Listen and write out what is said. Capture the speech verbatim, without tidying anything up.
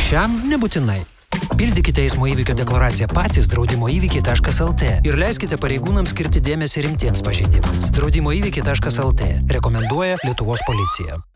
Šiam nebūtinai. Pildykite eismo įvykio deklaraciją patys draudimo įvykiai taškas lt ir leiskite pareigūnams skirti dėmesį rimtiems pažeidimams. draudimo įvykiai taškas lt rekomenduoja Lietuvos policija.